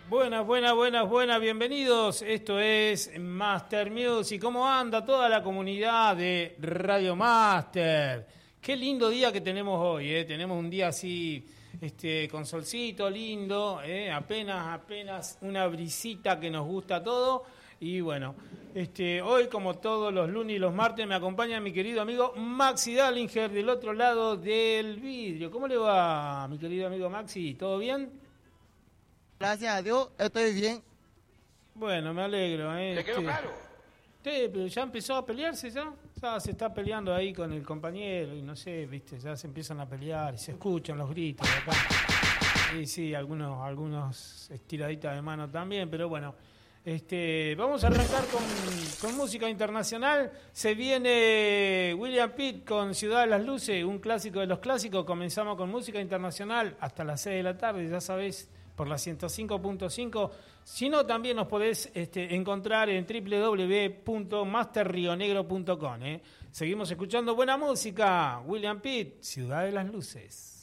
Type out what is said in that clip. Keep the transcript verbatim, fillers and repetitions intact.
Buenas, buenas, buenas, buenas, bienvenidos. Esto es Master Music. ¿Cómo anda toda la comunidad de Radio Master? Qué lindo día que tenemos hoy, ¿eh? Tenemos un día así, este, con solcito lindo, ¿eh? apenas, apenas una brisita que nos gusta todo. Y bueno, este, hoy como todos los lunes y los martes me acompaña mi querido amigo Maxi Dallinger del otro lado del vidrio. ¿Cómo le va, mi querido amigo Maxi? ¿Todo bien? Gracias a Dios, estoy bien. Bueno, me alegro. ¿eh? ¿Le quedó Este, claro? Usted, pero ya empezó a pelearse ya, ya se está peleando ahí con el compañero y no sé, viste, ya se empiezan a pelear y se escuchan los gritos de acá. Y sí, algunos, algunos estiraditas de mano también, pero bueno. Este, vamos a arrancar con, con música internacional. Se viene William Pitt con Ciudad de las Luces, un clásico de los clásicos. Comenzamos con música internacional hasta las seis de la tarde, ya sabés, por la ciento cinco punto cinco. Si no, también nos podés este, encontrar en doble u doble u doble u punto master rio negro punto com. ¿eh? Seguimos escuchando buena música. William Pitt, Ciudad de las Luces.